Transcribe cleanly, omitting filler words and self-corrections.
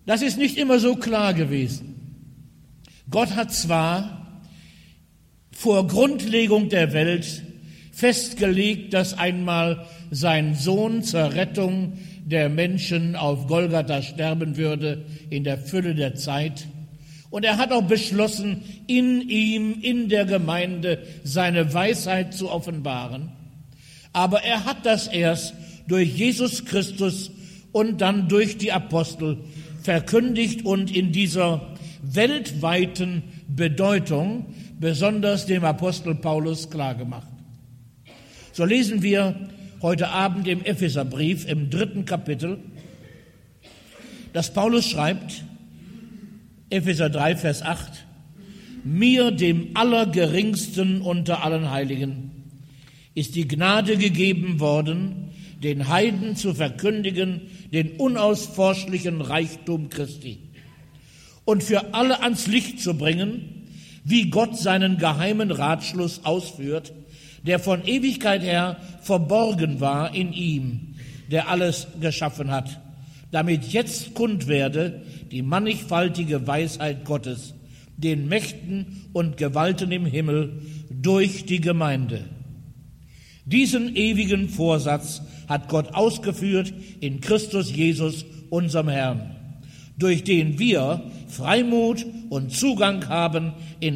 Das ist nicht immer so klar gewesen. Gott hat zwar vor Grundlegung der Welt festgelegt, dass einmal sein Sohn zur Rettung der Menschen auf Golgatha sterben würde in der Fülle der Zeit. Und er hat auch beschlossen, in ihm, in der Gemeinde, seine Weisheit zu offenbaren. Aber er hat das erst durch Jesus Christus und dann durch die Apostel verkündigt und in dieser weltweiten Bedeutung besonders dem Apostel Paulus klargemacht. So lesen wir heute Abend im Epheserbrief im 3. Kapitel, dass Paulus schreibt, Epheser 3, Vers 8, mir, dem Allergeringsten unter allen Heiligen, ist die Gnade gegeben worden, den Heiden zu verkündigen, den unausforschlichen Reichtum Christi und für alle ans Licht zu bringen, wie Gott seinen geheimen Ratschluss ausführt, der von Ewigkeit her verborgen war in ihm, der alles geschaffen hat, damit jetzt kund werde die mannigfaltige Weisheit Gottes, den Mächten und Gewalten im Himmel durch die Gemeinde. Diesen ewigen Vorsatz hat Gott ausgeführt in Christus Jesus, unserem Herrn, durch den wir Freimut und Zugang haben in